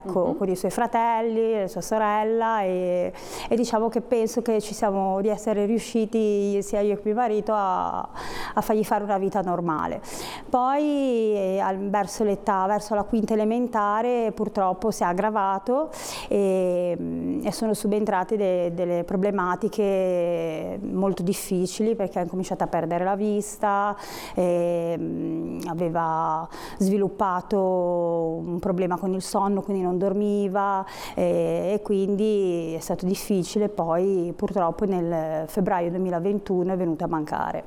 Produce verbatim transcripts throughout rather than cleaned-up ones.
Con, con i suoi fratelli, la sua sorella e, e diciamo che penso che ci siamo di essere riusciti sia io che mio marito a, a fargli fare una vita normale. Poi eh, verso l'età, verso la quinta elementare purtroppo si è aggravato e, e sono subentrate de, delle problematiche molto difficili perché ha cominciato a perdere la vista, e, aveva sviluppato un problema con il sonno, quindi non dormiva e, e quindi è stato difficile. Poi purtroppo nel febbraio duemilaventuno è venuta a mancare.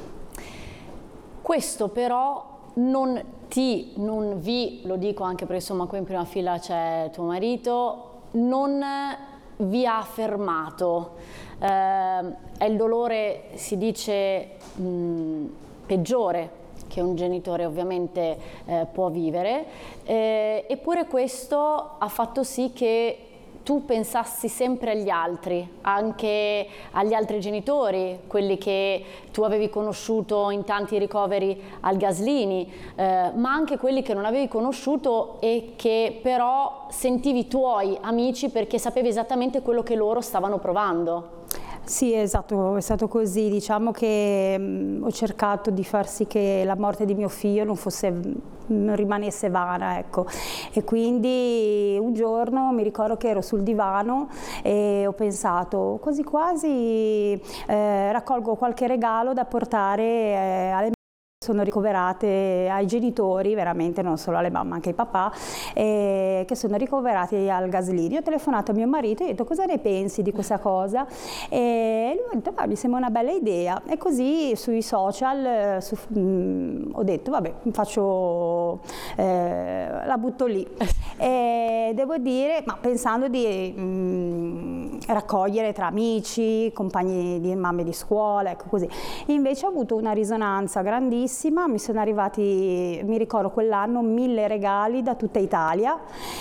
Questo però non ti, non vi, lo dico anche perché insomma qui in prima fila c'è tuo marito, non vi ha fermato. Eh, è il dolore, si dice, mh, peggiore che un genitore ovviamente eh, può vivere, eh, eppure questo ha fatto sì che tu pensassi sempre agli altri, anche agli altri genitori, quelli che tu avevi conosciuto in tanti ricoveri al Gaslini, eh, ma anche quelli che non avevi conosciuto e che però sentivi tuoi amici perché sapevi esattamente quello che loro stavano provando. Sì, esatto, è stato così. Diciamo che mh, ho cercato di far sì che la morte di mio figlio non fosse, non rimanesse vana, ecco. E quindi un giorno mi ricordo che ero sul divano e ho pensato quasi quasi eh, raccolgo qualche regalo da portare eh, alle sono ricoverate ai genitori, veramente non solo alle mamme, anche ai papà, eh, che sono ricoverati al Gaslini. Ho telefonato a mio marito e ho detto cosa ne pensi di questa cosa e lui ha detto ah, mi sembra una bella idea e così sui social su, mh, ho detto vabbè faccio, eh, la butto lì e devo dire, ma pensando di mh, raccogliere tra amici, compagni di mamme di scuola, ecco così. Invece ho avuto una risonanza grandissima. Mi sono arrivati, mi ricordo quell'anno, mille regali da tutta Italia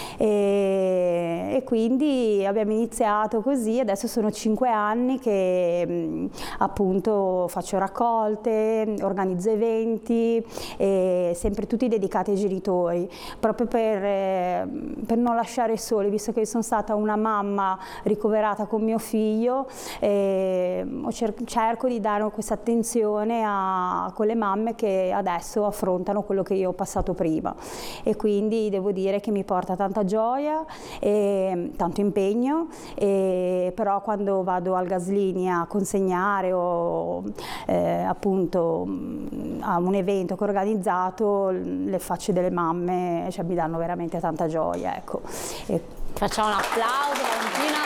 e, e quindi abbiamo iniziato così. Adesso sono cinque anni che mh, appunto faccio raccolte, organizzo eventi, e sempre tutti dedicati ai genitori, proprio per, eh, per non lasciare soli, visto che sono stata una mamma ricoverata con mio figlio, eh, cer cerco di dare questa attenzione a quelle mamme che adesso affrontano quello che io ho passato prima e quindi devo dire che mi porta tanta gioia e tanto impegno, e però quando vado al Gaslini a consegnare o eh, appunto a un evento che ho organizzato, le facce delle mamme cioè, mi danno veramente tanta gioia, ecco. E facciamo un applauso Valentina.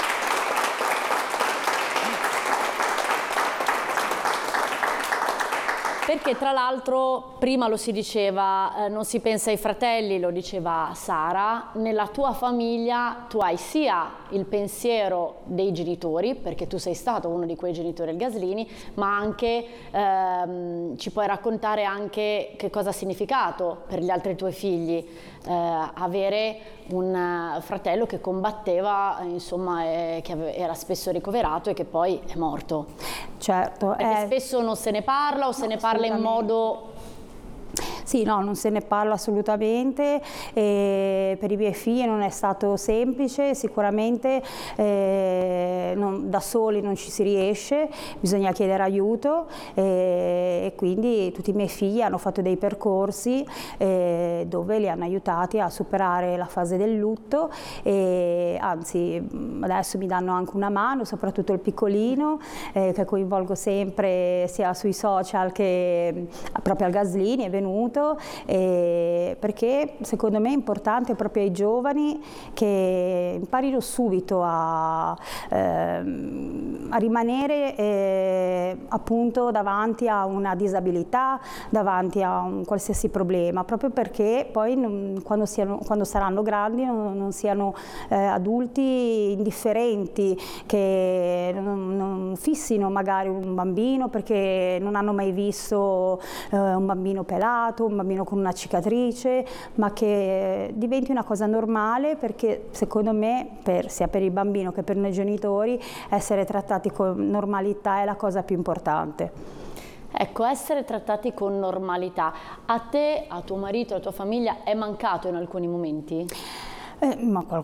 Perché tra l'altro prima lo si diceva, eh, non si pensa ai fratelli, lo diceva Sara, nella tua famiglia tu hai sia il pensiero dei genitori, perché tu sei stato uno di quei genitori al Gaslini, ma anche ehm, ci puoi raccontare anche che cosa ha significato per gli altri tuoi figli eh, avere un fratello che combatteva, insomma, eh, che aveva, era spesso ricoverato e che poi è morto. Certo. Perché eh, spesso non se ne parla o se ne parla in modo... Sì, no, non se ne parla assolutamente, e per i miei figli non è stato semplice, sicuramente eh, non, da soli non ci si riesce, bisogna chiedere aiuto e, e quindi tutti i miei figli hanno fatto dei percorsi eh, dove li hanno aiutati a superare la fase del lutto e anzi adesso mi danno anche una mano, soprattutto il piccolino eh, che coinvolgo sempre sia sui social che proprio al Gaslini, è venuto. Eh, perché secondo me è importante proprio ai giovani che imparino subito a, ehm, a rimanere eh, appunto davanti a una disabilità, davanti a un qualsiasi problema, proprio perché poi non, quando, siano, quando saranno grandi non, non siano eh, adulti indifferenti che non, non fissino magari un bambino perché non hanno mai visto eh, un bambino pelato, un bambino con una cicatrice, ma che diventi una cosa normale, perché secondo me per, sia per il bambino che per noi genitori essere trattati con normalità è la cosa più importante. Ecco, essere trattati con normalità, a te, a tuo marito, alla tua famiglia è mancato in alcuni momenti? Eh, ma